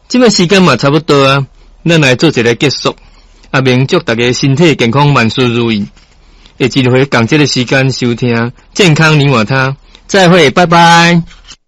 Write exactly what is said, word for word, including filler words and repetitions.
这摆时间嘛差不多啊，咱来做一个结束。阿明祝大家身体健康，万事如意。下一回共这个时间收听健康你我他，再会，拜拜。